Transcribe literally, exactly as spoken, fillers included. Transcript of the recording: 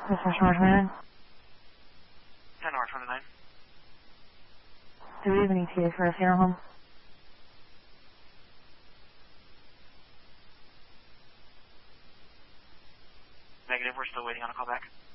This is Northman. ten R twenty-nine. Do we have any T A for a funeral home? Negative, we're still waiting on a call back.